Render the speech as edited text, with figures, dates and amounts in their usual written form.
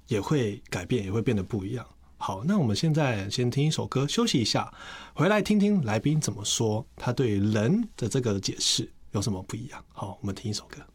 也会改变，也会变得不一样。好，那我们现在先听一首歌，休息一下，回来听听来宾怎么说，他对人的这个解释有什么不一样。好，我们听一首歌。